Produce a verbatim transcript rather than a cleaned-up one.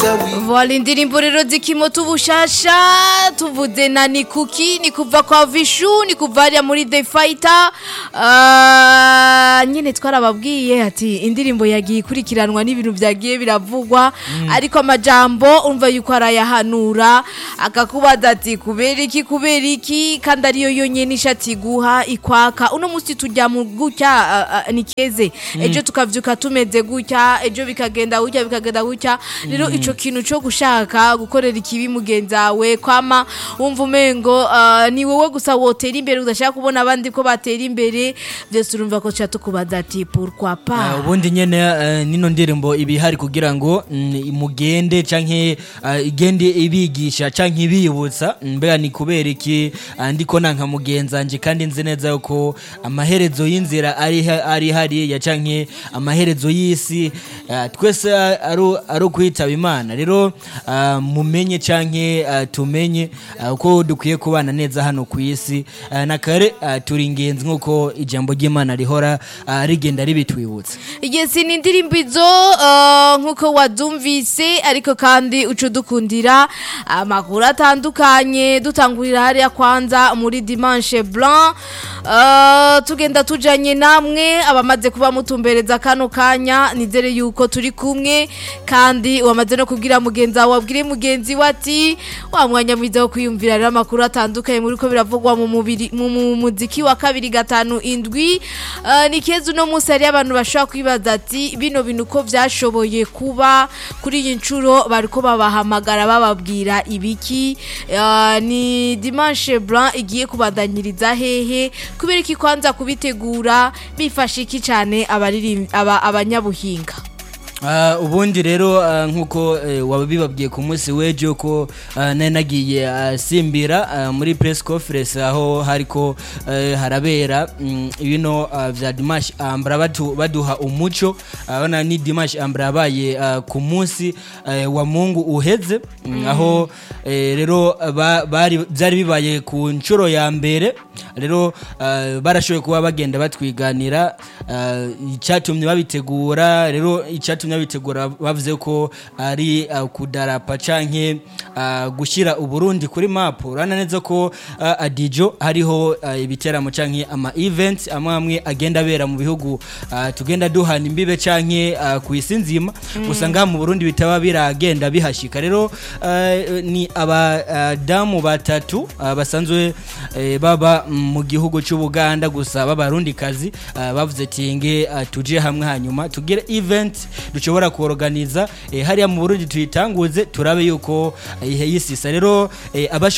Voilà indirimbo rero zikimoto ubushasha tuvuze na Nikuki ni kuva kwa Vishu ni kuva hariya muri The Fighter uh, nyene twarababwiye ati indirimbo yagiye ikurikiranwa n'ibintu byagiye biravugwa mm. ariko amajambo umva yuko arayahanura akakubaza ati kubera iki kubera iki kandi ariyo yonyene ishati guha ikwaka uno musi tujya mu gutya uh, uh, nikeze mm. ejo tukavyuka tumeze gutya ejo bikagenda gutya bikagenda gutya rero mm. ico kintu cyo gushaka gukorera ikibi mugenzawe kwama wumva umengo uh, ni wowe gusa wotera imbere udashaka kubona abandi ko batera imbere byose urumva ko cyato kubaza ati pourquoi pas ubundi uh, nyene uh, nino ndirimbo ibihari kugira ngo mm, mugende canke uh, igende ibigisha canke ibibutsa mbega ni kubera iki uh, ndiko nanka mugenzanje kandi nzi neza yuko amaherezo y'inzira ari ari hari ya canke amaherezo y'isi uh, twese ari ari kwitaba Imana rero uh, mumenye canke uh, tumenye uko uh, dukwiye kubana neza hano ku isi uh, nakare uh, turi ingenzi nkuko ijambo ry'Imana rihora uh, rigenda ribitwibutsa yes ni indirimbo izo uh, nkuko wadumvise ariko kandi uco dukundira amakuru atandukanye dutangurira hariya kwanza muri Dimanche Blanc uh, tugenda tujanye namwe abamaze kuba mutumbereza kano kanya nizere yuko turi kumwe kandi wamaze no kubwira mugenza wabwire mugenzi wati wa mwanya mwiza wo kwiyumvira rero amakuru atandukanye muri ko biravugwa mu mubiri mu muziki wa kabiri gatanu indwi uh, nikeze no musi ari abantu bashaka kwibaza ati bino bintu ko byashoboye kuba kuri iyi ncuro bariko babahamagara bababwira ibiki uh, ni Dimanche Blanc igiye kubandanyiriza hehe kubera iki kwanza kubitegura bifasha iki cyane abari aba, abanyabuhinga Uh, ubundi rero uh, nkuko uh, wabibabwiye ku munsi wejo ko uh, nari nagiye uh, simbira uh, muri press conference aho hariko uh, harabera um, ibino uh, vya Dimanche Ambra batu baduha umuco abana uh, ni Dimanche Ambra baye uh, ku munsi uh, wa Mungu uheze mm. aho uh, rero ba, bari byari bibaye ku ncuro ya mbere rero uh, barashoboye kuba bagenda batwiganira uh, icyatumye babitegura rero icyatumye bitegura bavuze ko ari uh, kudarapa canke uh, gushira uburundi kuri map urana neza ko uh, adijo hariho uh, ibiteramo canke ama events amwe amwe agenda bera mu bihugu uh, tugenda duhana imbibe canke uh, kuisinzima mm. usanga mu Burundi bitaba biragenda bihashika rero uh, ni aba uh, damu batatu uh, basanzwe uh, baba mu gihugu cy'u Buganda gusa babarundi kazi uh, bavuze tinge uh, tuje hamwe hanyuma tugire event dushobora kuorganiza eh, hariya mu Burundi tuyitanguze turabe yuko eh, yisisa rero eh,